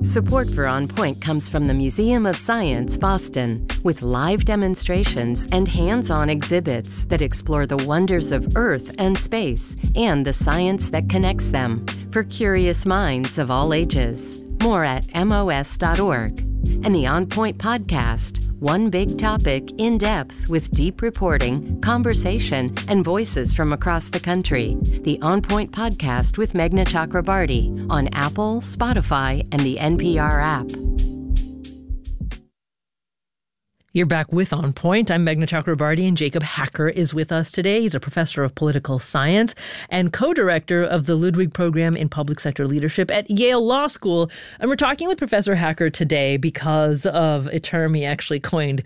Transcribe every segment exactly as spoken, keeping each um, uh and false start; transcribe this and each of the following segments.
Support for On Point comes from the Museum of Science, Boston, with live demonstrations and hands-on exhibits that explore the wonders of Earth and space and the science that connects them for curious minds of all ages. More at M O S dot org. And the On Point podcast, one big topic in depth with deep reporting, conversation, and voices from across the country. The On Point podcast with Meghna Chakrabarty on Apple, Spotify, and the N P R app. You're back with On Point. I'm Meghna Chakrabarty, and Jacob Hacker is with us today. He's a professor of political science and co-director of the Ludwig Program in Public Sector Leadership at Yale Law School. And we're talking with Professor Hacker today because of a term he actually coined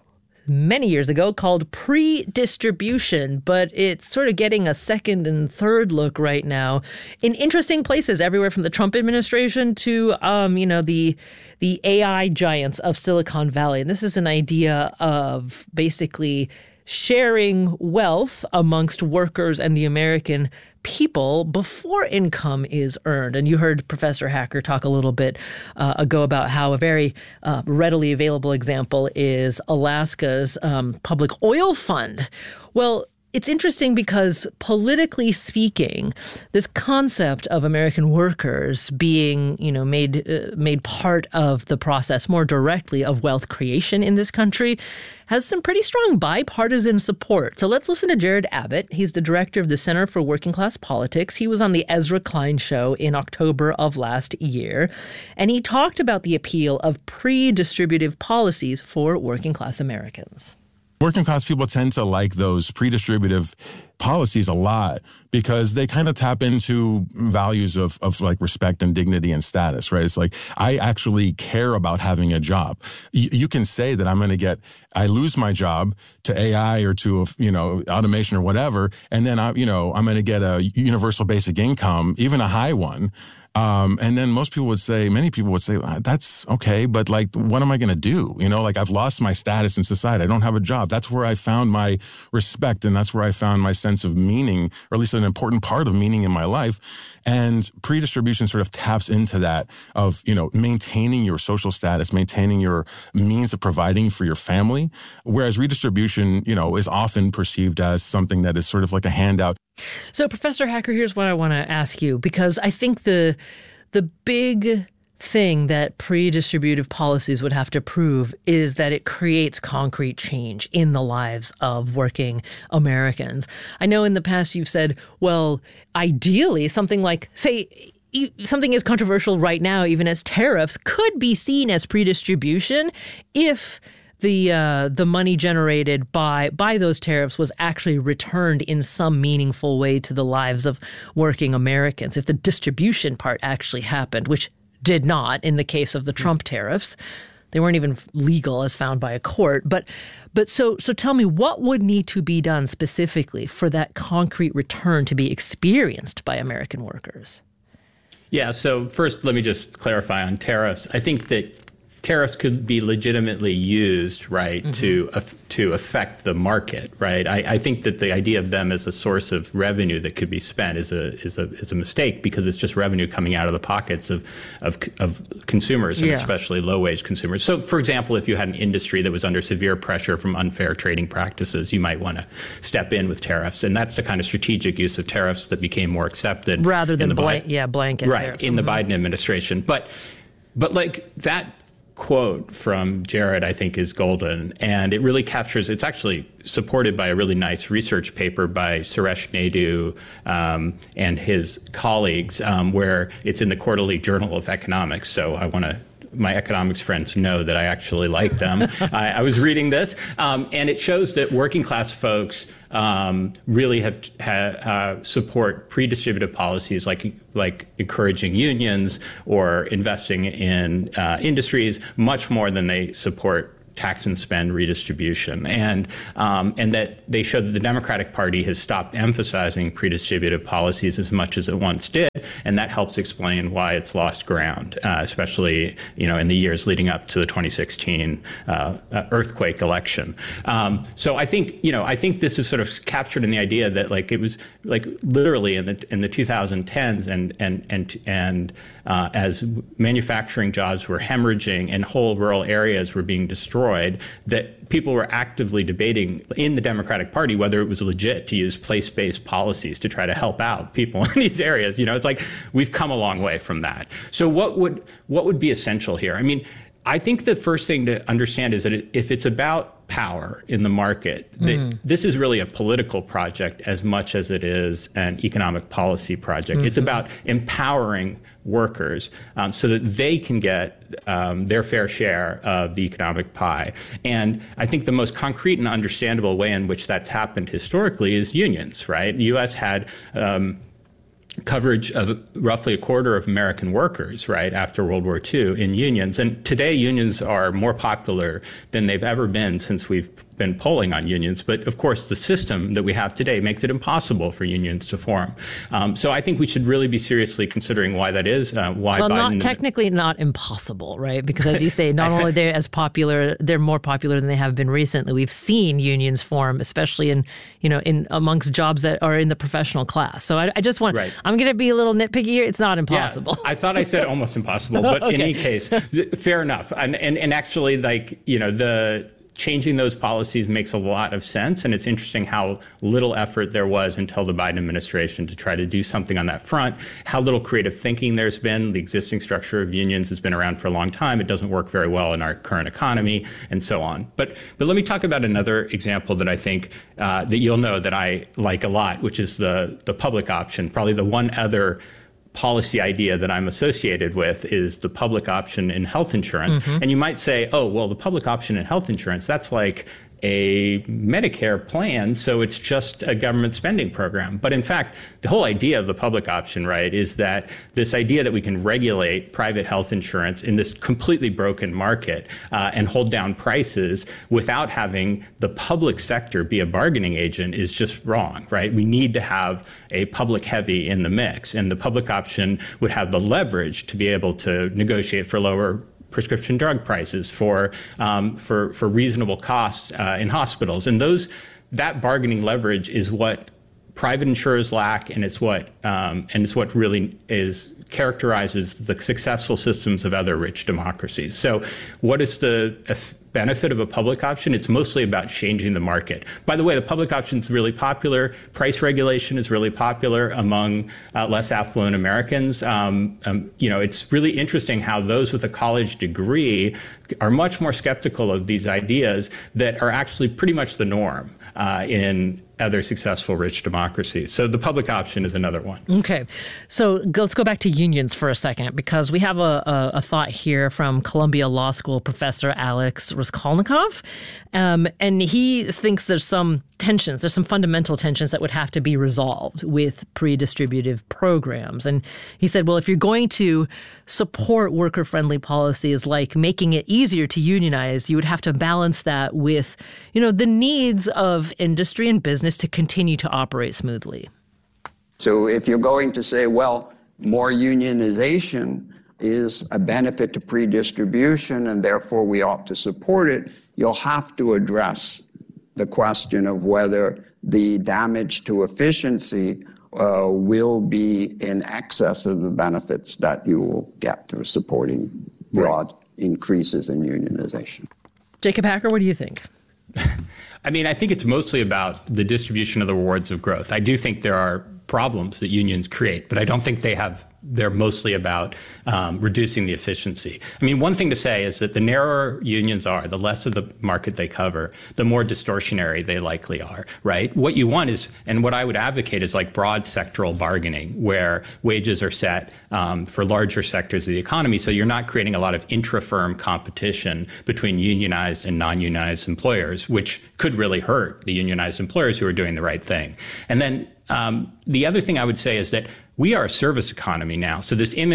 many years ago called pre-distribution, but it's sort of getting a second and third look right now in interesting places everywhere from the Trump administration to, um, you know, the the A I giants of Silicon Valley. And this is an idea of basically sharing wealth amongst workers and the American people before income is earned. And you heard Professor Hacker talk a little bit uh, ago about how a very uh, readily available example is Alaska's um, public oil fund. Well, it's interesting because politically speaking, this concept of American workers being, you know, made uh, made part of the process more directly of wealth creation in this country has some pretty strong bipartisan support. So let's listen to Jared Abbott. He's the director of the Center for Working Class Politics. He was on the Ezra Klein Show in October of last year, and he talked about the appeal of pre-distributive policies for working class Americans. Working class people tend to like those pre-distributive policies a lot because they kind of tap into values of, of like respect and dignity and status, right? It's like, I actually care about having a job. Y- you can say that I'm going to get, I lose my job to A I or to, you know, automation or whatever, and then I, you know, I'm going to get a universal basic income, even a high one. Um, and then most people would say, many people would say, that's okay, but like, what am I going to do? You know, like I've lost my status in society. I don't have a job. That's where I found my respect. And that's where I found my sense of meaning, or at least an important part of meaning in my life. And pre-distribution sort of taps into that of, you know, maintaining your social status, maintaining your means of providing for your family. Whereas redistribution, you know, is often perceived as something that is sort of like a handout. So, Professor Hacker, here's what I want to ask you, because I think the the big thing that pre-distributive policies would have to prove is that it creates concrete change in the lives of working Americans. I know in the past you've said, well, ideally, something like, say, something as controversial right now, even as tariffs, could be seen as pre-distribution if the uh, the money generated by by those tariffs was actually returned in some meaningful way to the lives of working Americans. If the distribution part actually happened, which did not in the case of the Trump tariffs. They weren't even legal as found by a court. But but so so tell me, what would need to be done specifically for that concrete return to be experienced by American workers? Yeah, so first, let me just clarify on tariffs. I think that tariffs could be legitimately used, right, mm-hmm. to uh, to affect the market, right? I, I think that the idea of them as a source of revenue that could be spent is a is a is a mistake, because it's just revenue coming out of the pockets of of, of consumers, and yeah. especially low-wage consumers. So, for example, if you had an industry that was under severe pressure from unfair trading practices, you might want to step in with tariffs, and that's the kind of strategic use of tariffs that became more accepted rather than in the blank, Bi- yeah, blanket right tariffs. in mm-hmm. the Biden administration. But but like that quote from Jared, I think, is golden. And it really captures, it's actually supported by a really nice research paper by Suresh Naidu um, and his colleagues, um, where it's in the Quarterly Journal of Economics. So I want to my economics friends know that I actually like them. I, I was reading this, um, and it shows that working class folks um, really have ha, uh, support pre-distributive policies like like encouraging unions or investing in uh, industries much more than they support tax and spend redistribution, and um, and that they showed that the Democratic Party has stopped emphasizing predistributive policies as much as it once did, and that helps explain why it's lost ground, uh, especially you know in the years leading up to the twenty sixteen uh, uh, earthquake election. Um, so I think you know I think this is sort of captured in the idea that like it was like literally in the in the twenty tens and and and and uh, as manufacturing jobs were hemorrhaging and whole rural areas were being destroyed, that people were actively debating in the Democratic Party whether it was legit to use place-based policies to try to help out people in these areas. You know, it's like we've come a long way from that. So what would what would be essential here? I mean, I think the first thing to understand is that if it's about power in the market, that mm. this is really a political project as much as it is an economic policy project. Mm-hmm. It's about empowering workers um, so that they can get um, their fair share of the economic pie. And I think the most concrete and understandable way in which that's happened historically is unions, right? The U S had um, coverage of roughly a quarter of American workers, right, after World War Two in unions. And today unions are more popular than they've ever been since we've been polling on unions. But of course, the system that we have today makes it impossible for unions to form. Um, so I think we should really be seriously considering why that is, uh, why well, Biden... not technically not impossible, right? Because as you say, not only they're as popular, they're more popular than they have been recently. We've seen unions form, especially in, you know, in amongst jobs that are in the professional class. So I, I just want, right. I'm going to be a little nitpicky here. It's not impossible. Yeah, I thought I said almost impossible, but okay. In any case, fair enough. And, and, and actually, like, you know, the... changing those policies makes a lot of sense, and it's interesting how little effort there was until the Biden administration to try to do something on that front, how little creative thinking there's been. The existing structure of unions has been around for a long time. It doesn't work very well in our current economy, and so on. But but let me talk about another example that I think uh, that you'll know that I like a lot, which is the the public option. Probably the one other policy idea that I'm associated with is the public option in health insurance. Mm-hmm. And you might say, oh, well, the public option in health insurance, that's like a Medicare plan, so it's just a government spending program. But in fact, the whole idea of the public option, right, is that this idea that we can regulate private health insurance in this completely broken market uh, and hold down prices without having the public sector be a bargaining agent is just wrong, right? We need to have a public heavy in the mix, and the public option would have the leverage to be able to negotiate for lower prescription drug prices, for um, for for reasonable costs uh, in hospitals, and those that bargaining leverage is what private insurers lack, and it's what um, and it's what really is characterizes the successful systems of other rich democracies. So, what is the benefit of a public option? It's mostly about changing the market. By the way, the public option is really popular. Price regulation is really popular among uh, less affluent Americans. Um, um, you know, it's really interesting how those with a college degree are much more skeptical of these ideas that are actually pretty much the norm uh, in other successful rich democracies. So the public option is another one. Okay. So let's go back to unions for a second, because we have a, a, a thought here from Columbia Law School professor Alex Raskolnikov. Um, and he thinks there's some tensions, there's some fundamental tensions that would have to be resolved with pre-distributive programs. And he said, well, if you're going to support worker-friendly policies like making it easier to unionize, you would have to balance that with, you know, the needs of industry and business to continue to operate smoothly. So if you're going to say, well, more unionization is a benefit to pre-distribution and therefore we ought to support it, you'll have to address the question of whether the damage to efficiency uh, will be in excess of the benefits that you will get through supporting broad right. increases in unionization. Jacob Hacker, what do you think? I mean, I think it's mostly about the distribution of the rewards of growth. I do think there are problems that unions create, but I don't think they have, they're mostly about um, reducing the efficiency. I mean, one thing to say is that the narrower unions are, the less of the market they cover, the more distortionary they likely are, right? What you want is, and what I would advocate is like broad sectoral bargaining, where wages are set um, for larger sectors of the economy, so you're not creating a lot of intra-firm competition between unionized and non-unionized employers, which could really hurt the unionized employers who are doing the right thing. And then Um, the other thing I would say is that we are a service economy now. So this image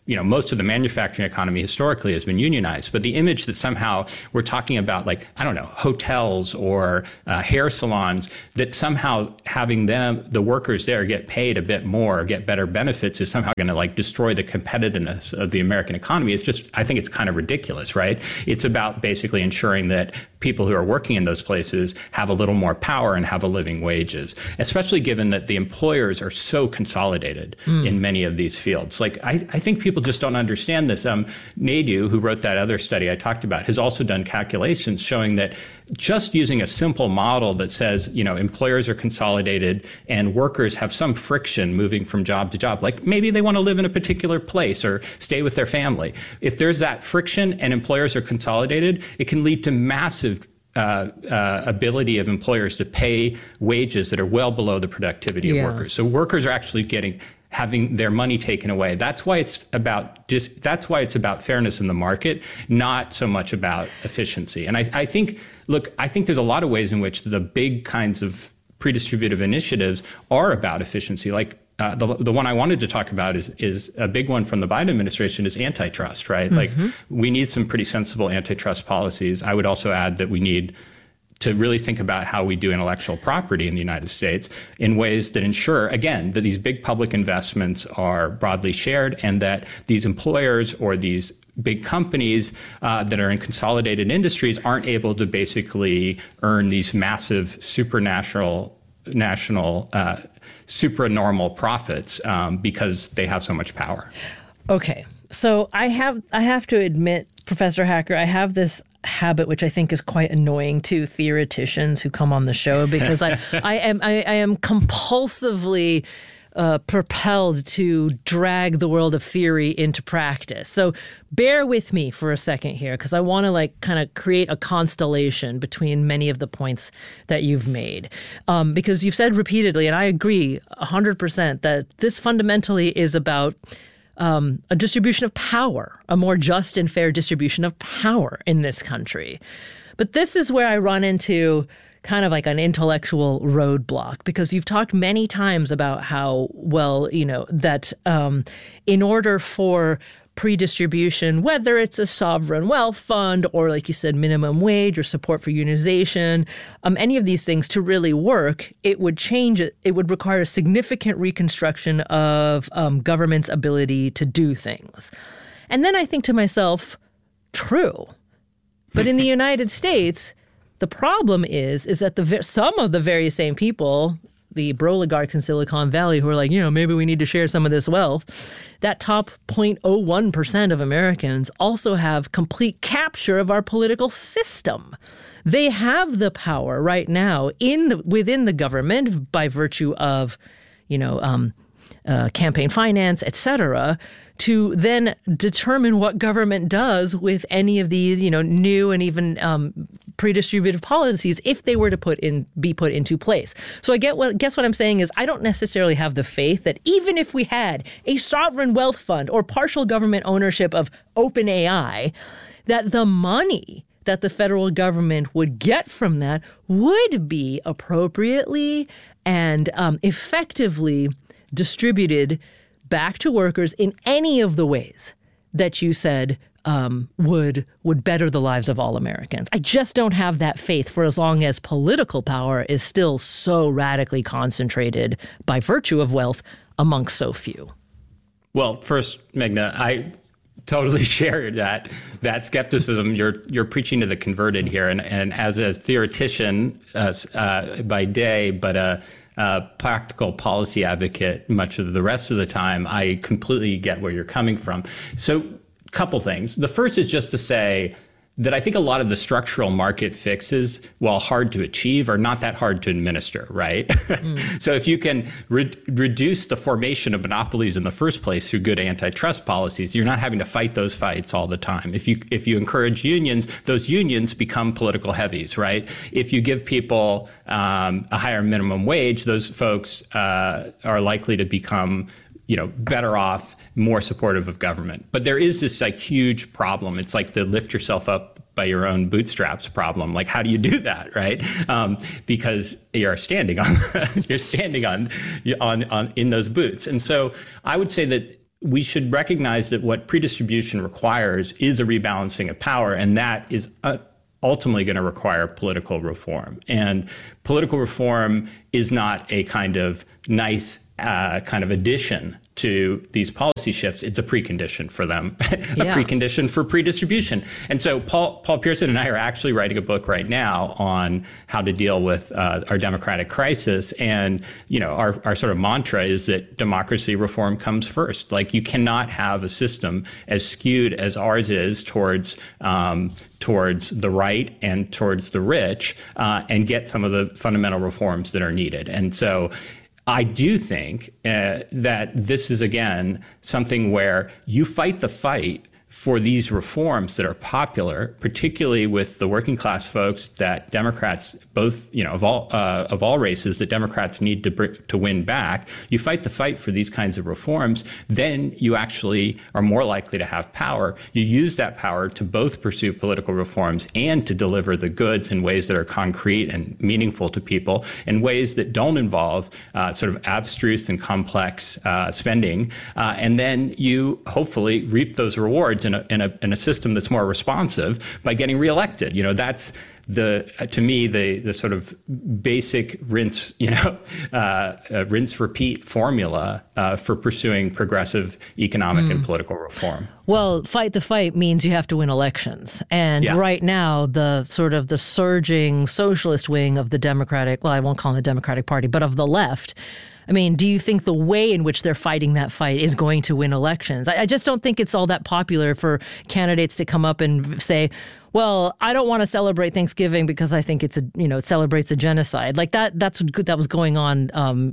you know, most of the manufacturing economy historically has been unionized, but the image that somehow we're talking about, like, I don't know, hotels or uh, hair salons, that somehow having them, the workers there get paid a bit more, get better benefits is somehow going to like destroy the competitiveness of the American economy. It's just, I think it's kind of ridiculous, right? It's about basically ensuring that people who are working in those places have a little more power and have a living wages, especially given that the employers are so consolidated mm. in many of these fields. Like, I, I think people just don't understand this. Um, Naidu, who wrote that other study I talked about, has also done calculations showing that just using a simple model that says, you know, employers are consolidated and workers have some friction moving from job to job, like maybe they want to live in a particular place or stay with their family. If there's that friction and employers are consolidated, it can lead to massive Uh, uh, ability of employers to pay wages that are well below the productivity of yeah. workers. So workers are actually getting having their money taken away. That's why it's about just that's why it's about fairness in the market, not so much about efficiency. And I, I think, look, I think there's a lot of ways in which the big kinds of predistributive initiatives are about efficiency. Like Uh, the the one I wanted to talk about is is a big one from the Biden administration is antitrust, right? Mm-hmm. Like, we need some pretty sensible antitrust policies. I would also add that we need to really think about how we do intellectual property in the United States in ways that ensure, again, that these big public investments are broadly shared and that these employers or these big companies uh, that are in consolidated industries aren't able to basically earn these massive supranational national uh, supranormal profits um, because they have so much power. Okay, so I have I have to admit, Professor Hacker, I have this habit which I think is quite annoying to theoreticians who come on the show, because I, I am I, I am compulsively Uh, propelled to drag the world of theory into practice. So bear with me for a second here, because I want to like kind of create a constellation between many of the points that you've made. Um, because you've said repeatedly, and I agree one hundred percent, that this fundamentally is about um, a distribution of power, a more just and fair distribution of power in this country. But this is where I run into kind of like an intellectual roadblock, because you've talked many times about how, well, you know, that um, in order for pre-distribution, whether it's a sovereign wealth fund or, like you said, minimum wage or support for unionization, um, any of these things to really work, it would change it. It would require a significant reconstruction of um, government's ability to do things. And then I think to myself, true. But in the United States, the problem is, is that the some of the very same people, the broligarchs in Silicon Valley, who are like, you know, maybe we need to share some of this wealth, that top zero point zero one percent of Americans also have complete capture of our political system. They have the power right now in the, within the government by virtue of, you know, um, uh, campaign finance, et cetera, to then determine what government does with any of these, you know, new and even um, pre-distributive policies if they were to put in be put into place. So I get what guess what I'm saying is I don't necessarily have the faith that even if we had a sovereign wealth fund or partial government ownership of OpenAI, that the money that the federal government would get from that would be appropriately and um, effectively distributed back to workers in any of the ways that you said um, would would better the lives of all Americans. I just don't have that faith for as long as political power is still so radically concentrated by virtue of wealth amongst so few. Well, first, Meghna, I totally share that that skepticism. You're you're preaching to the converted here, and and as a theoretician uh, uh, by day, but a Uh, practical policy advocate much of the rest of the time, I completely get where you're coming from. So, a couple things. The first is just to say that I think a lot of the structural market fixes, while hard to achieve, are not that hard to administer, right? Mm. So if you can re- reduce the formation of monopolies in the first place through good antitrust policies, you're not having to fight those fights all the time. If you if you encourage unions, those unions become political heavies, right? If you give people um, a higher minimum wage, those folks uh, are likely to become, you know, better off, more supportive of government. But there is this like huge problem. It's like the lift yourself up by your own bootstraps problem. Like, how do you do that, right? Um, because you're standing on you're standing on on on in those boots. And so I would say that we should recognize that what predistribution requires is a rebalancing of power, and that is uh, ultimately going to require political reform. And political reform is not a kind of nice uh, kind of addition to these policy shifts. It's a precondition for them, a yeah. precondition for predistribution. And so Paul Paul Pierson and I are actually writing a book right now on how to deal with uh, our democratic crisis. And, you know, our, our sort of mantra is that democracy reform comes first. Like, you cannot have a system as skewed as ours is towards um, towards the right and towards the rich uh, and get some of the fundamental reforms that are needed. And so I do think uh, that this is, again, something where you fight the fight for these reforms that are popular, particularly with the working class folks that Democrats, both, you know, of all uh, of all races, that Democrats need to br- to win back. You fight the fight for these kinds of reforms, then you actually are more likely to have power. You use that power to both pursue political reforms and to deliver the goods in ways that are concrete and meaningful to people, in ways that don't involve uh, sort of abstruse and complex uh, spending. Uh, and then you hopefully reap those rewards In a, in a in a system that's more responsive by getting reelected. You know, that's the to me the the sort of basic rinse you know uh, uh, rinse repeat formula uh, for pursuing progressive economic mm. and political reform. Well, fight the fight means you have to win elections, and yeah. right now the sort of the surging socialist wing of the Democratic, well, I won't call it the Democratic Party, but of the left. I mean, do you think the way in which they're fighting that fight is going to win elections? I, I just don't think it's all that popular for candidates to come up and say, well, I don't want to celebrate Thanksgiving because I think it's a, you know, it celebrates a genocide. Like that, that's what that was going on um,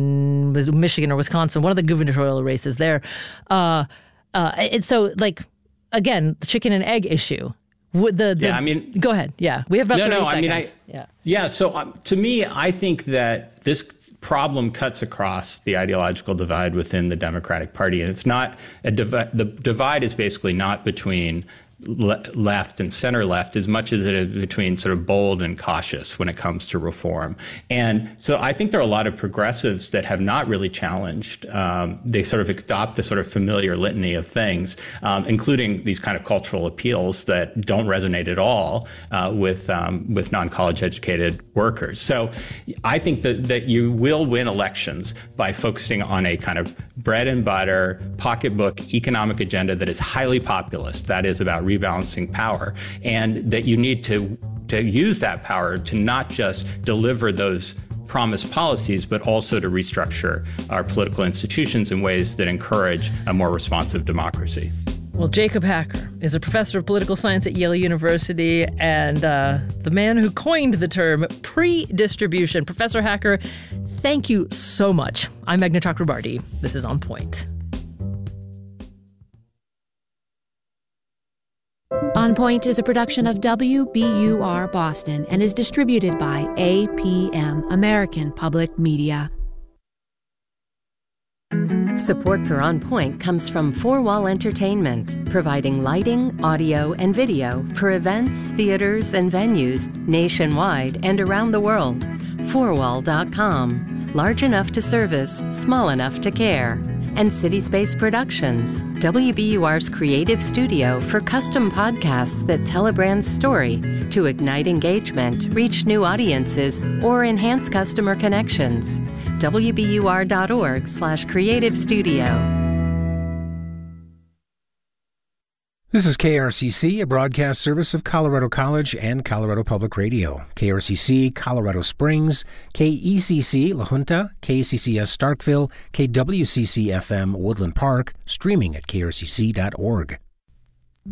in Michigan or Wisconsin, one of the gubernatorial races there. Uh, uh, and so, like, again, the chicken and egg issue. The, the, yeah, I mean, go ahead. Yeah, we have about no, thirty no, seconds. I mean, I, yeah, yeah. So um, to me, I think that this problem cuts across the ideological divide within the Democratic Party, and it's not a divi- the divide is basically not between le- left and center left as much as it is between sort of bold and cautious when it comes to reform. And so I think there are a lot of progressives that have not really challenged. Um, they sort of adopt the sort of familiar litany of things, um, including these kind of cultural appeals that don't resonate at all uh, with um, with non-college educated workers. So I think that, that you will win elections by focusing on a kind of bread and butter, pocketbook economic agenda that is highly populist, that is about rebalancing power, and that you need to to use that power to not just deliver those promised policies, but also to restructure our political institutions in ways that encourage a more responsive democracy. Well, Jacob Hacker is a professor of political science at Yale University and uh, the man who coined the term pre-distribution. Professor Hacker, thank you so much. I'm Meghna Chakrabarty. This is On Point. On Point is a production of W B U R Boston and is distributed by A P M, American Public Media. Support for On Point comes from Four Wall Entertainment, providing lighting, audio, and video for events, theaters, and venues nationwide and around the world. four wall dot com. Large enough to service, small enough to care. And City Space Productions, W B U R's creative studio for custom podcasts that tell a brand's story to ignite engagement, reach new audiences, or enhance customer connections. W B U R dot org slash creative studio. This is K R C C, a broadcast service of Colorado College and Colorado Public Radio. K R C C Colorado Springs, K E C C La Junta, K C C S Starkville, K W C C F M Woodland Park, streaming at K R C C dot org.